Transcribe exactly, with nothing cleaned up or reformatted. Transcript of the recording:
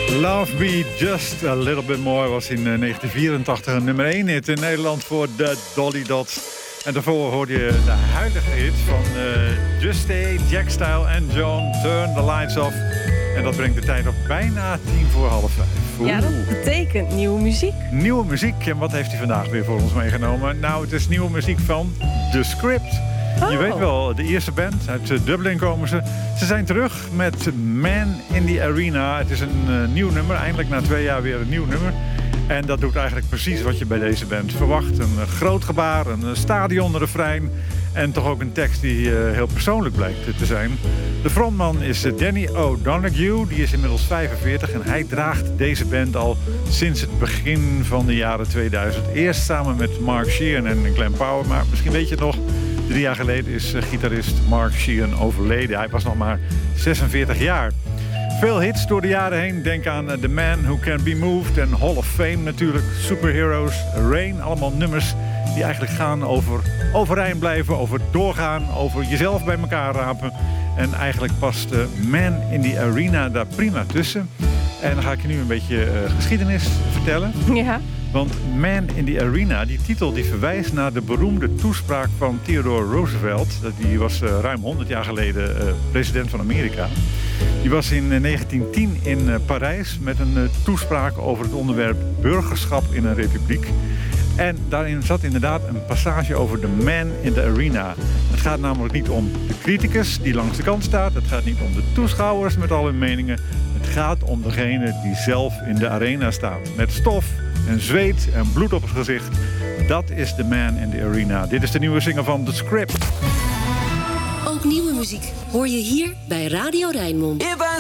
Love Me Just a Little Bit More was in negentien vierentachtig een nummer één hit in Nederland voor de Dolly Dots. En daarvoor hoorde je de huidige hit van uh, Just Stay, Jack Style en John, Turn the Lights Off. En dat brengt de tijd op bijna tien voor half vijf. Oeh. Ja, dat betekent nieuwe muziek. Nieuwe muziek. En wat heeft hij vandaag weer voor ons meegenomen? Nou, het is nieuwe muziek van The Script. Oh. Je weet wel, de eerste band. Uit Dublin komen ze. Ze zijn terug met Man in the Arena. Het is een uh, nieuw nummer. Eindelijk na twee jaar weer een nieuw nummer. En dat doet eigenlijk precies wat je bij deze band verwacht. Een uh, groot gebaar, een uh, stadionrefrein. En toch ook een tekst die uh, heel persoonlijk blijkt te zijn. De frontman is uh, Danny O'Donoghue. Die is inmiddels vijfenveertig. En hij draagt deze band al sinds het begin van de jaren tweeduizend. Eerst samen met Mark Sheehan en Glenn Power. Maar misschien weet je het nog. Drie jaar geleden is uh, gitarist Mark Sheehan overleden. Hij was nog maar zesenveertig jaar. Veel hits door de jaren heen. Denk aan uh, The Man Who Can Be Moved en Hall of Fame natuurlijk. Superheroes, Rain. Allemaal nummers die eigenlijk gaan over overeind blijven, over doorgaan, over jezelf bij elkaar rapen. En eigenlijk past uh, Man in the Arena daar prima tussen. En dan ga ik je nu een beetje uh, geschiedenis vertellen. Ja. Want Man in the Arena, die titel die verwijst naar de beroemde toespraak van Theodore Roosevelt. Die was uh, ruim honderd jaar geleden uh, president van Amerika. Die was in uh, negentien tien in uh, Parijs met een uh, toespraak over het onderwerp burgerschap in een republiek. En daarin zat inderdaad een passage over de man in the arena. Het gaat namelijk niet om de criticus die langs de kant staat. Het gaat niet om de toeschouwers met al hun meningen. Het gaat om degene die zelf in de arena staat. Met stof en zweet en bloed op het gezicht. Dat is de man in the arena. Dit is de nieuwe single van The Script. Ook nieuwe muziek hoor je hier bij Radio Rijnmond.